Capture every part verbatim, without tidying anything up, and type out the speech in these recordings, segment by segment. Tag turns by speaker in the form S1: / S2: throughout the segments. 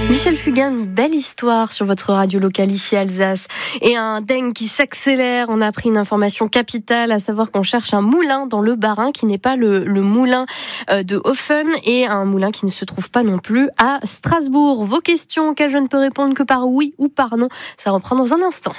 S1: Michel Fugain, une belle histoire sur votre radio locale ici Alsace. Et un dengue qui s'accélère. On a appris une information capitale, à savoir qu'on cherche un moulin dans le Bas-Rhin qui n'est pas le, le moulin de Hoffen et un moulin qui ne se trouve pas non plus à Strasbourg. Vos questions auxquelles je ne peux répondre que par oui ou par non, ça reprend dans un instant.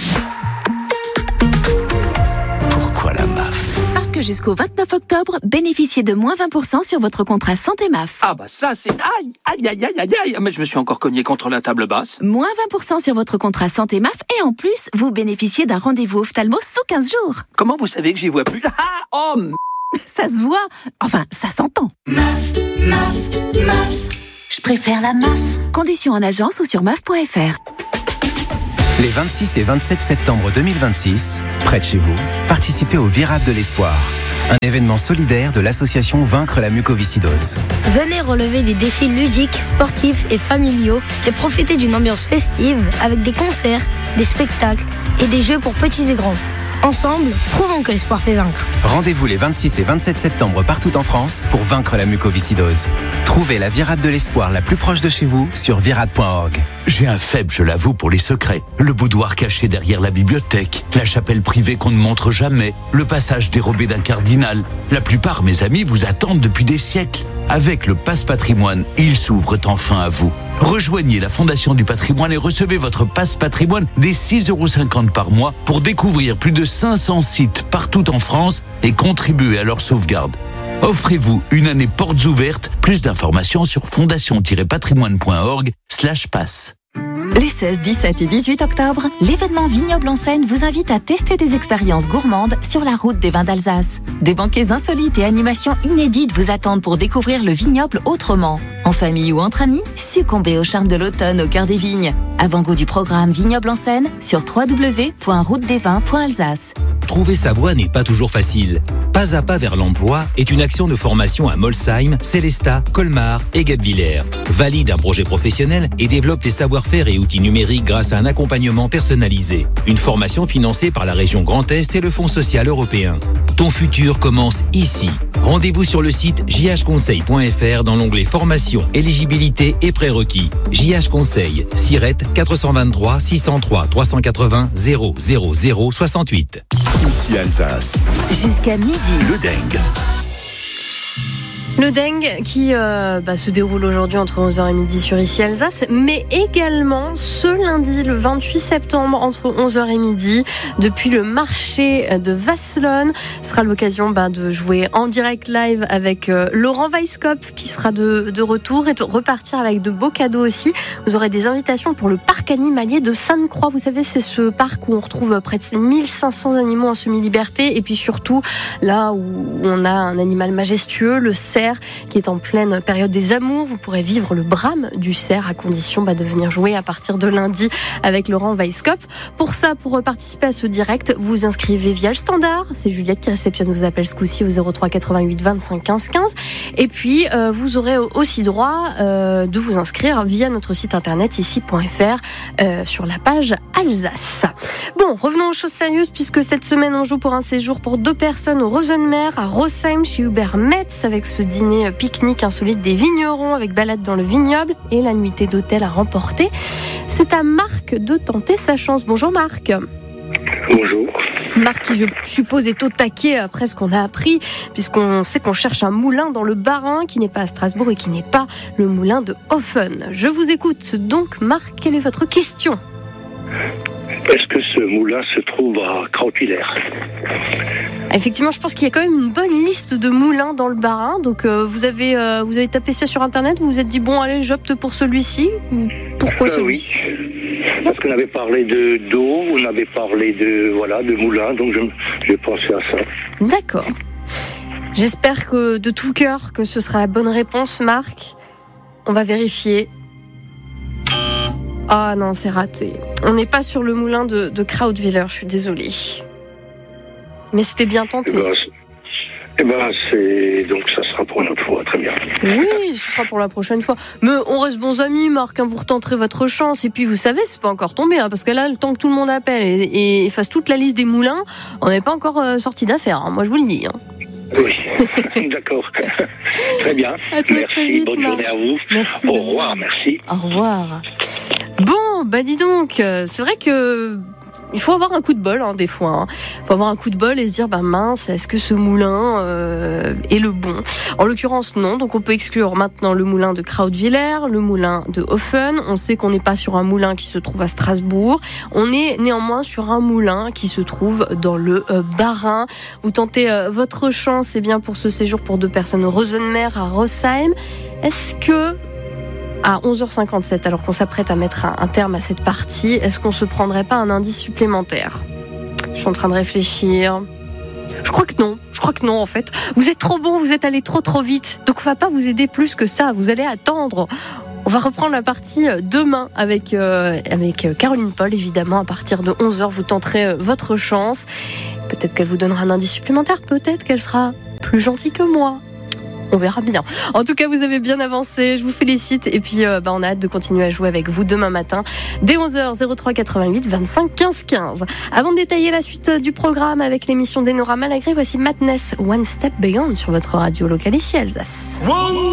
S2: Pourquoi la M A F ?
S3: Parce que jusqu'au vingt-neuf octobre, bénéficiez de moins vingt pour cent sur votre contrat santé M A F.
S2: Ah bah ça c'est... Aïe, aïe, aïe, aïe, aïe, aïe. Mais je me suis encore cogné contre la table basse.
S3: Moins vingt pour cent sur votre contrat santé M A F et en plus, vous bénéficiez d'un rendez-vous ophtalmo sous quinze jours.
S2: Comment vous savez que j'y vois plus ? Ah, oh, m...
S3: Ça se voit. Enfin, ça s'entend.
S4: M A F, M A F, M A F. Je préfère la M A F.
S3: Conditions en agence ou sur M A F point F R.
S5: Les vingt-six et vingt-sept septembre deux mille vingt-six, près de chez vous, participez au Virade de l'Espoir, un événement solidaire de l'association Vaincre la mucoviscidose.
S6: Venez relever des défis ludiques, sportifs et familiaux et profitez d'une ambiance festive avec des concerts, des spectacles et des jeux pour petits et grands. Ensemble, prouvons que l'espoir fait vaincre.
S5: Rendez-vous les vingt-six et vingt-sept septembre partout en France pour vaincre la mucoviscidose. Trouvez la Virade de l'Espoir la plus proche de chez vous sur virade point org.
S7: J'ai un faible, je l'avoue, pour les secrets. Le boudoir caché derrière la bibliothèque, la chapelle privée qu'on ne montre jamais, le passage dérobé d'un cardinal. La plupart, mes amis, vous attendent depuis des siècles. Avec le Passe Patrimoine, ils s'ouvrent enfin à vous. Rejoignez la Fondation du Patrimoine et recevez votre Passe Patrimoine dès six euros cinquante par mois pour découvrir plus de cinq cents sites partout en France et contribuer à leur sauvegarde. Offrez-vous une année portes ouvertes. Plus d'informations sur fondation-patrimoine point org slash passe.
S3: Les seize, dix-sept et dix-huit octobre, l'événement Vignoble en Seine vous invite à tester des expériences gourmandes sur la route des vins d'Alsace. Des banquets insolites et animations inédites vous attendent pour découvrir le vignoble autrement. En famille ou entre amis, succombez au charme de l'automne au cœur des vignes. Avant-goût du programme Vignoble en Seine sur w w w point route des vins point alsace.
S8: Trouver sa voie n'est pas toujours facile. Pas à pas vers l'emploi est une action de formation à Molsheim, Célestat, Colmar et Guebwiller. Valide un projet professionnel et développe tes savoir-faire et outils numériques grâce à un accompagnement personnalisé. Une formation financée par la région Grand Est et le Fonds social européen. Ton futur commence ici. Rendez-vous sur le site j h conseil point f r dans l'onglet formation, éligibilité et prérequis. J H Conseil, Sirette quatre cent vingt-trois six cent trois trois cent quatre-vingts zéro zéro zéro soixante-huit.
S9: Ici Alsace.
S3: Jusqu'à midi.
S9: Le dengue.
S1: Le dengue qui euh, bah, se déroule aujourd'hui entre onze heures et midi sur Ici Alsace, mais également ce lundi le vingt-huit septembre entre onze heures et midi depuis le marché de Wasselonne. Ce sera l'occasion bah, de jouer en direct live avec euh, Laurent Weisskopf qui sera de, de retour et de repartir avec de beaux cadeaux aussi. Vous aurez des invitations pour le parc animalier de Sainte-Croix. Vous savez, c'est ce parc où on retrouve près de mille cinq cents animaux en semi-liberté et puis surtout là où on a un animal majestueux, le cerf, qui est en pleine période des amours. Vous pourrez vivre le brame du cerf à condition bah, de venir jouer à partir de lundi avec Laurent Weisskopf. Pour ça, pour participer à ce direct, vous inscrivez via le standard. C'est Juliette qui réceptionne vos appels ce coup-ci au zéro trois quatre-vingt-huit vingt-cinq quinze quinze. Et puis, euh, vous aurez aussi droit euh, de vous inscrire via notre site internet ici point f r euh, sur la page Alsace. Bon, revenons aux choses sérieuses puisque cette semaine, on joue pour un séjour pour deux personnes au Rosenmeer à Rosheim chez Hubert Metz avec ce dîner pique-nique insolite des vignerons avec balade dans le vignoble et la nuitée d'hôtel à remporter. C'est à Marc de tenter sa chance. Bonjour Marc.
S10: Bonjour.
S1: Marc qui je suppose est au taquet après ce qu'on a appris puisqu'on sait qu'on cherche un moulin dans le Bas-Rhin qui n'est pas à Strasbourg et qui n'est pas le moulin de Hoffen. Je vous écoute donc Marc, quelle est votre question ?
S10: Est-ce que ce moulin se trouve à Krautwiller ?
S1: Effectivement, je pense qu'il y a quand même une bonne liste de moulins dans le Bas-Rhin. Donc, euh, vous avez euh, vous avez tapé ça sur Internet. Vous vous êtes dit bon, allez, j'opte pour celui-ci. Pourquoi
S10: euh,
S1: celui-ci ?
S10: Oui. Parce qu'on avait parlé de d'eau, on avait parlé de voilà de moulins, donc je j'ai pensé à ça.
S1: D'accord. J'espère que de tout cœur que ce sera la bonne réponse, Marc. On va vérifier. Ah non, c'est raté. On n'est pas sur le moulin de, de Krautwiller, je suis désolée. Mais c'était bien tenté.
S10: Eh ben, eh ben, c'est... donc ça sera pour une autre fois, très bien.
S1: Oui, ce sera pour la prochaine fois. Mais on reste bons amis, Marc, hein, vous retenterez votre chance. Et puis, vous savez, c'est pas encore tombé, hein, parce que là, le temps que tout le monde appelle et, et fasse toute la liste des moulins, on n'est pas encore euh, sorti d'affaire, hein, moi je vous le dis. Hein.
S10: Oui, d'accord. Très bien.
S1: À toi,
S10: merci,
S1: très vite,
S10: bonne
S1: Marc.
S10: journée à vous.
S1: Merci.
S10: Au revoir, merci.
S1: Au revoir. Bon, bah dis donc, euh, c'est vrai que il faut avoir un coup de bol, hein, des fois. Hein. Il faut avoir un coup de bol et se dire, bah mince, est-ce que ce moulin euh, est le bon ? En l'occurrence, non. Donc on peut exclure maintenant le moulin de Krautwiller, le moulin de Hoffen. On sait qu'on n'est pas sur un moulin qui se trouve à Strasbourg. On est néanmoins sur un moulin qui se trouve dans le euh, Bas-Rhin. Vous tentez euh, votre chance, eh bien pour ce séjour pour deux personnes au Rosenmer à Rossheim. Est-ce que à onze heures cinquante-sept, alors qu'on s'apprête à mettre un, un terme à cette partie, est-ce qu'on se prendrait pas un indice supplémentaire ? Je suis en train de réfléchir. Je crois que non. Je crois que non, en fait. Vous êtes trop bon, vous êtes allé trop trop vite. Donc on va pas vous aider plus que ça. Vous allez attendre. On va reprendre la partie demain avec, euh, avec Caroline Paul, évidemment. À partir de onze heures, vous tenterez votre chance. Peut-être qu'elle vous donnera un indice supplémentaire. Peut-être qu'elle sera plus gentille que moi. On verra bien. En tout cas, vous avez bien avancé. Je vous félicite. Et puis, euh, bah, on a hâte de continuer à jouer avec vous demain matin, dès onze heures, zéro trois quatre-vingt-huit vingt-cinq quinze quinze. Avant de détailler la suite du programme avec l'émission d'Enora Malagré, voici Madness One Step Beyond sur votre radio locale ici, Alsace.